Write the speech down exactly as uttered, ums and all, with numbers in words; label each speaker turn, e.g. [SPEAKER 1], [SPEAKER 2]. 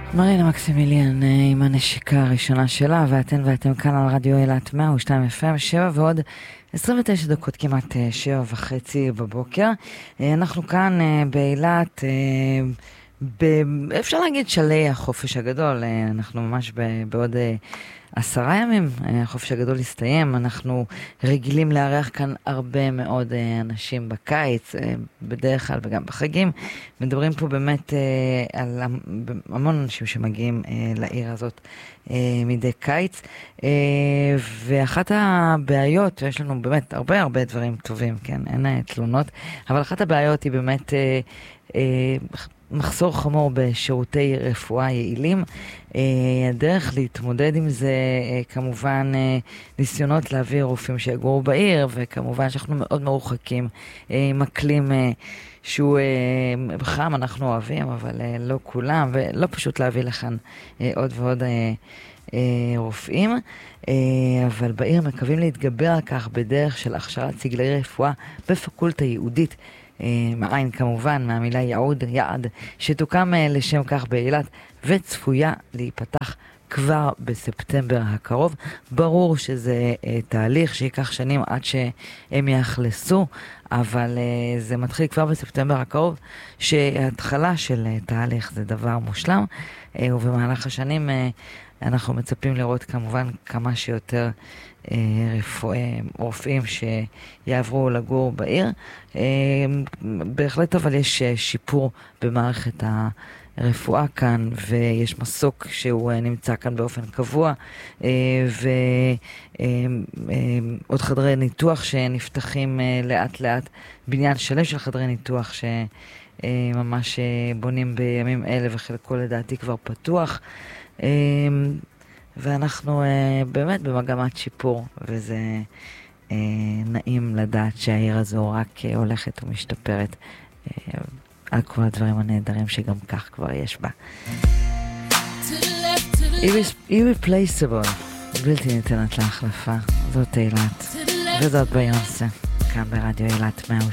[SPEAKER 1] מרינה מקסימיליאן עם הנשיקה הראשונה שלה, ואתן ואתם כאן על רדיו אילת מאה ושתיים אף אם, שבע ועוד עשרים ותשע דקות, כמעט שבע וחצי בבוקר. אנחנו כאן באילת, אפשר להגיד שלי החופש הגדול, אנחנו ממש בעוד עשרה ימים, החופש הגדול הסתיים, אנחנו רגילים לארח כאן הרבה מאוד אנשים בקיץ, בדרך כלל וגם בחגים, מדברים פה באמת על המון אנשים שמגיעים לעיר הזאת מדי קיץ, ואחת הבעיות, יש לנו באמת הרבה הרבה דברים טובים, כן, אין תלונות, אבל אחת הבעיות היא באמת מחסור חמור בשירותי רפואה יעילים. הדרך להתמודד עם זה כמובן ניסיונות להביא רופאים שיגורו בעיר, וכמובן שאנחנו מאוד מרוחקים עם אקלים שהוא חם, אנחנו אוהבים, אבל לא כולם, ולא פשוט להביא לכאן עוד ועוד רופאים, אבל בעיר מקווים להתגבר על כך בדרך של הכשרת סגלי רפואה בפקולטה ייעודית, מעין כמובן מהמילה יעוד, יעד, שתוקם לשם כך באילת וצפויה להיפתח כבר בספטמבר הקרוב. ברור שזה תהליך שיקח שנים עד שהם יאכלסו, אבל זה מתחיל כבר בספטמבר הקרוב, שההתחלה של תהליך זה דבר מושלם, ובמהלך השנים אנחנו מצפים לראות כמובן כמה שיותר רפואה, רופאים שיעברו לגור בעיר. בהחלט אבל יש שיפור במערכת הרפואה כאן, ויש מסוק שהוא נמצא כאן באופן קבוע, ועוד חדרי ניתוח שנפתחים לאט לאט, בניין שלם של חדרי ניתוח שממש בונים בימים אלה, וחלקו לדעתי כבר פתוח, ואנחנו באמת במגמת שיפור, וזה נעים לדעת שהעיר הזו רק הולכת ומשתפרת על כל הדברים הנהדרים שגם כך כבר יש בה. Irreplaceable, בלתי ניתנת להחלפה, זאת אילת, וזאת ביונסה, כאן ברדיו אילת מאה